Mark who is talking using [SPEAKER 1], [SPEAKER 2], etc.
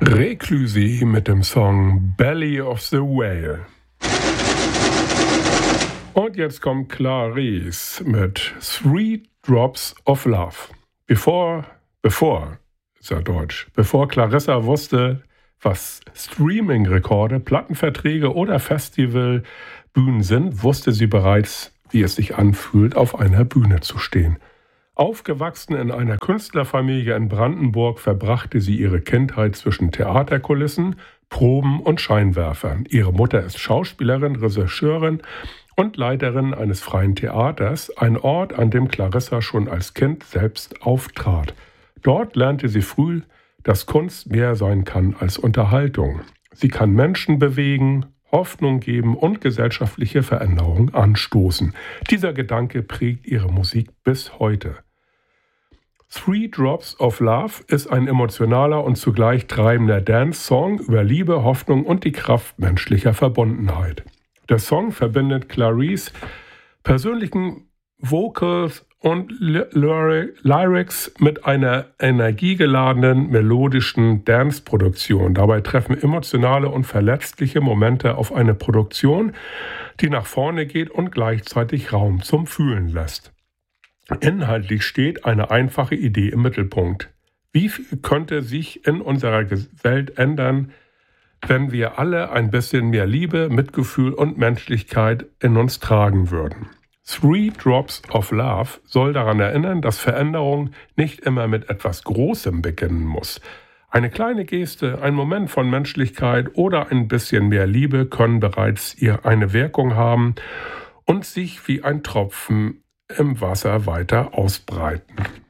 [SPEAKER 1] Reclusi mit dem Song Belly of the Whale. Und jetzt kommt Clarice mit Three Drops of Love. Bevor Clarissa wusste, was Streaming-Rekorde, Plattenverträge oder Festivalbühnen sind, wusste sie bereits, wie es sich anfühlt, auf einer Bühne zu stehen. Aufgewachsen in einer Künstlerfamilie in Brandenburg, verbrachte sie ihre Kindheit zwischen Theaterkulissen, Proben und Scheinwerfern. Ihre Mutter ist Schauspielerin, Regisseurin und Leiterin eines freien Theaters, ein Ort, an dem Clarissa schon als Kind selbst auftrat. Dort lernte sie früh, dass Kunst mehr sein kann als Unterhaltung. Sie kann Menschen bewegen, Hoffnung geben und gesellschaftliche Veränderungen anstoßen. Dieser Gedanke prägt ihre Musik bis heute. Three Drops of Love ist ein emotionaler und zugleich treibender Dance-Song über Liebe, Hoffnung und die Kraft menschlicher Verbundenheit. Der Song verbindet Clarice persönlichen Vocals und Lyrics mit einer energiegeladenen, melodischen Dance-Produktion. Dabei treffen emotionale und verletzliche Momente auf eine Produktion, die nach vorne geht und gleichzeitig Raum zum Fühlen lässt. Inhaltlich steht eine einfache Idee im Mittelpunkt. Wie viel könnte sich in unserer Welt ändern, wenn wir alle ein bisschen mehr Liebe, Mitgefühl und Menschlichkeit in uns tragen würden? Three Drops of Love soll daran erinnern, dass Veränderung nicht immer mit etwas Großem beginnen muss. Eine kleine Geste, ein Moment von Menschlichkeit oder ein bisschen mehr Liebe können bereits eine Wirkung haben und sich wie ein Tropfen im Wasser weiter ausbreiten.